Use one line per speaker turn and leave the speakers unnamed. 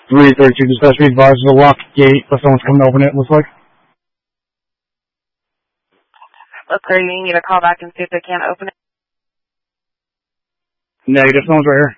332 dispatch, be advised of a locked gate, but someone's coming to open it, looks like.
Look, are you need to call back and see if they can't open it?
Negative, someone's right here.